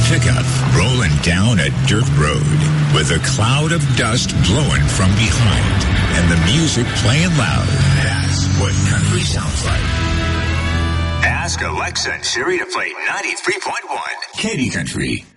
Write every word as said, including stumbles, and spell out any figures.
pickup rolling down a dirt road with a cloud of dust blowing from behind and the music playing loud. That's what country sounds like. Ask Alexa and Siri to play ninety-three point one Katy Country.